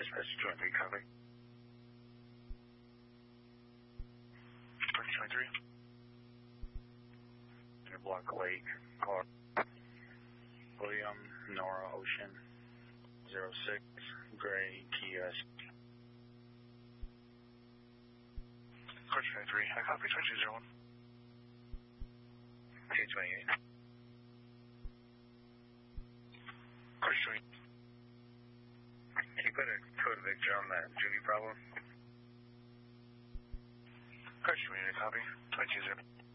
Dispatch 23, copy. Bridge 23. Interblock Lake, call William, Nora, Ocean, 06, Gray, Kia. Bridge 23, I copy 2201. K28. Bridge 20. Can you put a code Victor on that Judy problem? Bridge 20, copy 220.